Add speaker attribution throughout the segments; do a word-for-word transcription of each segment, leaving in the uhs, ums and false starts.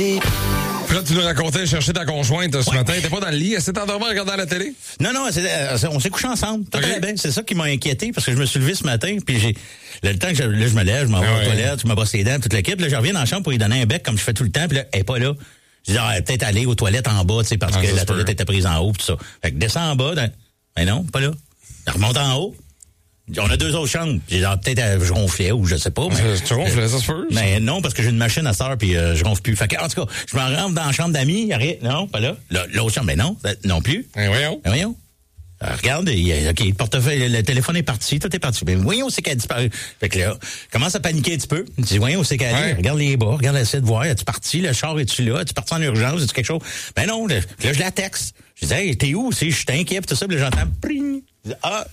Speaker 1: Puis là, tu nous racontais chercher ta conjointe ce ouais. matin. T'es pas dans le lit? Elle s'est endormie en regardant la télé?
Speaker 2: Non, non, c'est, on s'est couché ensemble. Tout okay. allait bien. C'est ça qui m'a inquiété parce que je me suis levé ce matin puis j'ai le temps que je, là, je me lève, je m'en vais ah ouais. aux toilettes, je me brosse les dents, toute l'équipe. Là, je reviens dans la chambre pour lui donner un bec comme je fais tout le temps. Puis là, elle est pas là. Je dis, ah, elle est peut-être allée aux toilettes en bas, tu sais, parce ah, que la toilette était prise en haut, tout ça. Fait que descends en bas. Dans... Mais non, pas là. Elle remonte en haut. On a deux autres chambres. J'ai genre, peut-être je ronflais ou je sais pas. Mais,
Speaker 1: tu ronflais, ça se peut?
Speaker 2: Mais non, parce que j'ai une machine à sœur puis euh, je ronfle plus. Fait que, en tout cas, je m'en rentre dans la chambre d'amis. Arrête. Non, pas là. L'autre chambre, mais non, non plus.
Speaker 1: Mais voyons.
Speaker 2: Mais voyons. Alors, regarde, il, OK, le portefeuille, le téléphone est parti, tout est parti. Mais voyons où c'est qu'elle a disparu. Fait que là, commence à paniquer un petit peu. Je dis, voyons où c'est qu'elle est. Ouais. Regarde les bas, regarde essaie de voir. Es-tu parti? Le char est-tu là? Es-tu parti en urgence? Est-tu quelque chose? Ben non, là, là je la texte. Je dis, hey, t'es où? Je suis inquiet, tout ça. Puis là, j'entends, pring. Je dis, ah.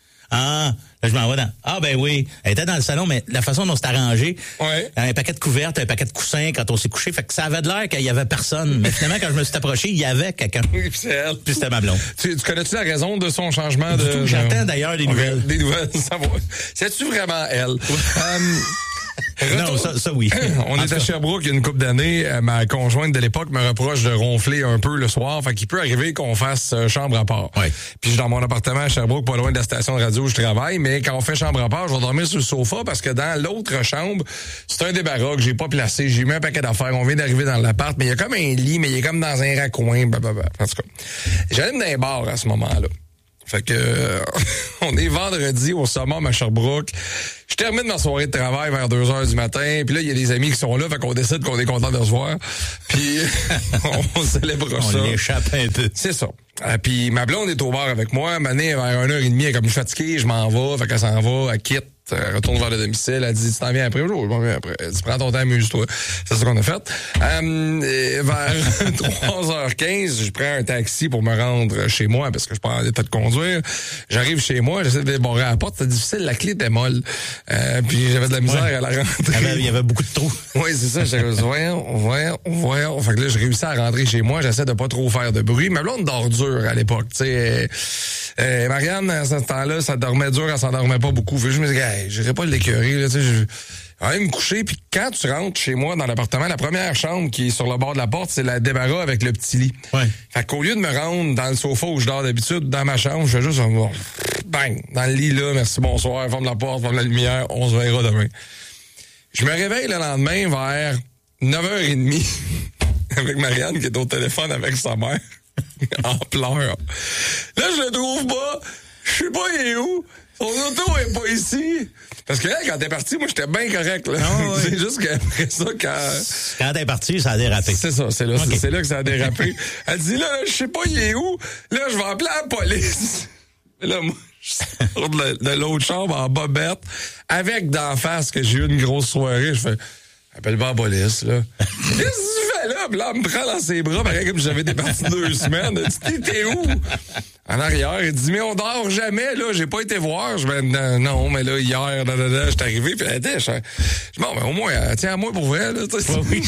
Speaker 2: Ah, là, je m'en vais dans. Ah, ben oui. Elle était dans le salon, mais la façon dont c'était arrangé.
Speaker 1: Ouais.
Speaker 2: Un paquet de couvertes, un paquet de coussins quand on s'est couché. Fait que ça avait de l'air qu'il y avait personne. Mais finalement, quand je me suis approché, il y avait quelqu'un.
Speaker 1: Oui, puis c'est elle.
Speaker 2: Puis c'était ma blonde.
Speaker 1: Tu, tu connais-tu la raison de son changement de.
Speaker 2: Tout, j'attends d'ailleurs des nouvelles.
Speaker 1: Okay, des nouvelles, ça va. C'est-tu vraiment elle? um,
Speaker 2: Non, ça, ça oui.
Speaker 1: On en est à Sherbrooke il y a une couple d'années. Ma conjointe de l'époque me reproche de ronfler un peu le soir. Fait qu'il peut arriver qu'on fasse chambre à part.
Speaker 2: Ouais.
Speaker 1: Puis je suis dans mon appartement à Sherbrooke, pas loin de la station de radio où je travaille. Mais quand on fait chambre à part, je vais dormir sur le sofa parce que dans l'autre chambre, c'est un débarras que j'ai pas placé. J'ai mis un paquet d'affaires. On vient d'arriver dans l'appart. Mais il y a comme un lit, mais il est comme dans un raccoin. Blablabla. En tout cas, j'allais dans un bar à ce moment-là. Fait que euh, on est vendredi au Summum à Sherbrooke. Je termine ma soirée de travail vers deux heures du matin. Puis là, il y a des amis qui sont là. Fait qu'on décide qu'on est content de se voir. Puis on célèbre
Speaker 2: on
Speaker 1: ça.
Speaker 2: On l'échappe un peu.
Speaker 1: C'est ça. Euh, puis ma blonde est au bar avec moi. Mané, vers une heure et demie, elle est comme fatiguée. Je m'en vais. Fait qu'elle s'en va. Elle quitte. Elle retourne vers le domicile. Elle dit, tu t'en viens après? Je m'en viens après. Elle dit, prends ton temps, amuse-toi. C'est ce qu'on a fait. Euh, vers trois heures quinze, je prends un taxi pour me rendre chez moi parce que je suis pas en état de conduire. J'arrive chez moi, j'essaie de débarrer à la porte. C'était difficile, la clé était molle. Euh, puis j'avais de la misère ouais. à la rentrer.
Speaker 2: Il y avait beaucoup de trous.
Speaker 1: Oui, c'est ça. J'étais voyons, voyons, voyons. Fait que là, je réussis à rentrer chez moi. J'essaie de pas trop faire de bruit. Ma blonde dort dur à l'époque. Tu sais, euh, Marianne, à ce temps-là, ça dormait dur, elle s'endormait pas beaucoup. Fait que je me dis, hey, j'irai pas l'écœurer, là, tu sais, je aller me coucher. Puis quand tu rentres chez moi dans l'appartement, la première chambre qui est sur le bord de la porte, c'est la débarras avec le petit lit.
Speaker 2: Ouais.
Speaker 1: Fait qu'au lieu de me rendre dans le sofa où je dors d'habitude, dans ma chambre, je fais juste, bon, bang, dans le lit, là, merci, bonsoir, ferme la porte, ferme la lumière, on se verra demain. Je me réveille le lendemain vers neuf heures trente avec Marianne qui est au téléphone avec sa mère en pleurs. Là, je le trouve pas. Je sais pas, il est où? Son auto est pas ici. Parce que là, quand t'es parti, moi, j'étais bien correct, là. Oh, oui. C'est juste qu'après ça, quand...
Speaker 2: Quand t'es parti, ça a dérapé.
Speaker 1: C'est ça, c'est là, okay. c'est, c'est là que ça a dérapé. Elle dit, là, là je sais pas, il est où? Là, je vais appeler la police. Et là, moi, je sors de, de l'autre chambre en bobette, avec d'en face que j'ai eu une grosse soirée. Je fais, appelle pas la police, là. Qu'est-ce que tu fais là? Puis là, elle me prend dans ses bras, pareil comme j'avais des parties deux semaines. Elle dit, t'es où? En arrière, il dit, mais on dort jamais, là, j'ai pas été voir. Je dis, ben, non, mais là, hier, là, là, là, j'étais arrivé, puis elle était, je dis, bon, ben, au moins, tiens à moi pour vrai, là, tu sais. Oui.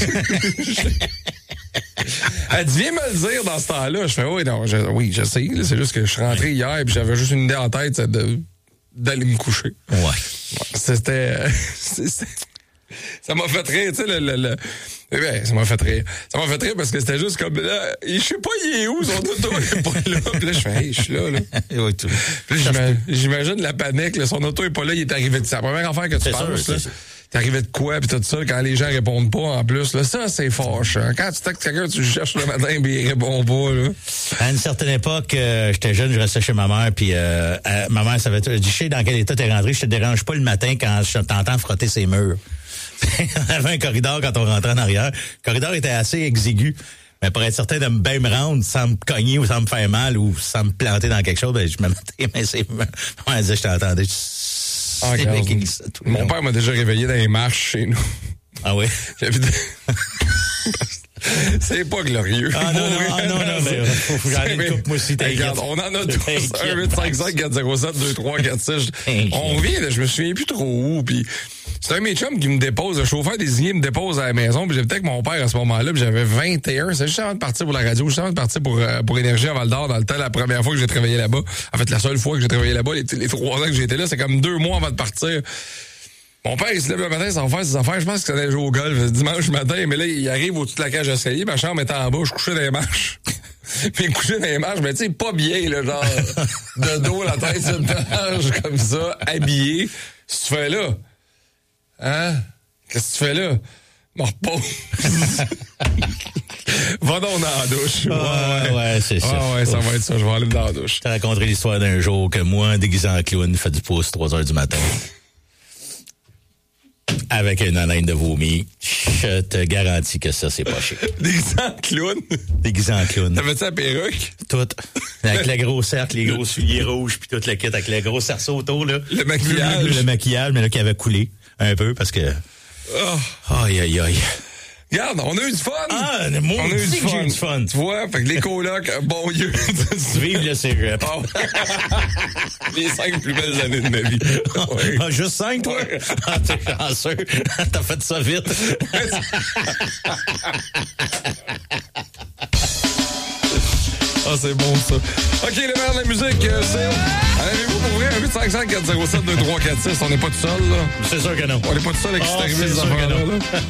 Speaker 1: Elle dit, viens me le dire dans ce temps-là. Je fais, oui, non, je, oui, je sais, là, c'est juste que je suis rentré hier, puis j'avais juste une idée en tête, c'est de, d'aller me coucher.
Speaker 2: Ouais.
Speaker 1: ouais c'était, c'était, ça m'a fait rire, tu sais, le, le, le Eh bien, ça m'a fait rire. Ça m'a fait rire parce que c'était juste comme là, je sais pas, il est où, son auto est pas là. Puis là, je fais, hey, je suis là, là.
Speaker 2: Oui, tout.
Speaker 1: Puis là, j'imagine, j'imagine la panique, là, son auto est pas là, il est arrivé de ça. La première affaire que tu penses, là. T'es arrivé de quoi, puis tout ça, quand les gens répondent pas, en plus, là, ça, c'est fâche. Hein. Quand tu textes quelqu'un, tu le cherches le matin, puis il répond pas, là.
Speaker 2: À une certaine époque, euh, j'étais jeune, je restais chez ma mère, puis euh, euh, ma mère savait tout. Elle dit, je sais dans quel état t'es rentré, je te dérange pas le matin quand je t'entends frotter ses murs. On avait un corridor quand on rentrait en arrière. Le corridor était assez exigu. Mais pour être certain de bien me rendre sans me cogner ou sans me faire mal ou sans me planter dans quelque chose, ben, je me mettais, mais c'est, elle disait, je t'entendais.
Speaker 1: Ah, mon père m'a déjà réveillé dans les marches chez nous.
Speaker 2: Ah oui?
Speaker 1: C'est pas glorieux.
Speaker 2: Ah non, non, ah, non, non, mais faut que j'en ai une coupe, moi aussi,
Speaker 1: regarde, on en a tous. un huit cinq cinq quatre zéro sept deux trois quatre six. On vient, là, je me souviens plus trop où, puis c'est un de mes chums qui me dépose, le chauffeur désigné me dépose à la maison, puis j'étais avec mon père à ce moment-là, puis j'avais vingt et un, c'est juste avant de partir pour la radio, juste avant de partir pour, euh, pour Énergie à Val-d'Or, dans le temps, la première fois que j'ai travaillé là-bas. En fait, la seule fois que j'ai travaillé là-bas, les, les trois ans que j'étais là, c'est comme deux mois avant de partir. Mon père, il se lève le matin, ça va faire ses affaires. Je pense qu'il allait jouer au golf dimanche matin, mais là, il arrive au-dessus de la cage d'escalier, ma chambre était en bas, je couchais dans les marches. Puis couché dans les marches, mais tu sais, pas bien, là, genre, de dos, la tête sur une marche, comme ça, habillé. Qu'est-ce que tu fais là? Hein? Qu'est-ce que tu fais là? M'en repose. Va donc dans la douche.
Speaker 2: Ah, ouais, ouais, c'est ça.
Speaker 1: Ah, ouais, ça va être ça. Je vais aller dans la douche.
Speaker 2: T'as raconté l'histoire d'un jour que moi, déguisé en clown, fait du pouce trois heures du matin. Avec une haleine de vomi. Je te garantis que ça, c'est pas chic.
Speaker 1: Déguisé en clown?
Speaker 2: Déguisé en clown.
Speaker 1: T'avais-tu la perruque?
Speaker 2: Tout. Avec le gros cercle, les gros souliers rouges, puis tout le kit, avec le gros cerceau autour, là.
Speaker 1: Le maquillage.
Speaker 2: Le, le, le maquillage, mais là, qui avait coulé un peu, parce que...
Speaker 1: Oh.
Speaker 2: Aïe, aïe, aïe.
Speaker 1: Regarde, on a eu du fun.
Speaker 2: Ah, moi, on a eu du fun. J'ai eu du fun.
Speaker 1: Tu vois, fait que les colocs, bon Dieu.
Speaker 2: Vive le cégep.
Speaker 1: Oh. Les cinq plus belles années de ma vie.
Speaker 2: Ouais. Ah, juste cinq, toi? Ouais. Ah, t'es chanceux. T'as fait ça vite.
Speaker 1: Ah, c'est bon, ça. OK, le meilleur de la musique, euh, c'est... Avez-vous pour vrai un huit cinq zéro quatre zéro sept deux trois quatre six? On n'est pas tout seul, là?
Speaker 2: C'est sûr que non.
Speaker 1: On n'est pas tout seul avec
Speaker 2: oh,
Speaker 1: ce qui est arrivé, ces affaires-là.